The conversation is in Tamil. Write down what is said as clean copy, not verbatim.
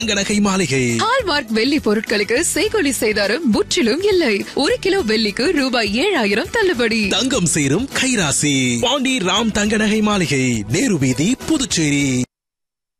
தங்க நகை மாளிகை. ஹால்மார்க் வெள்ளி பொருட்களுக்கு செய்கூலி சேதாரம் முற்றிலும் இல்லை. 1 கிலோ வெள்ளிக்கு ரூபாய் 7000 தள்ளுபடி. தங்கம் சேரும் கைராசி பாண்டி ராம் தங்க நகை மாளிகை, நேரு வீதி, புதுச்சேரி.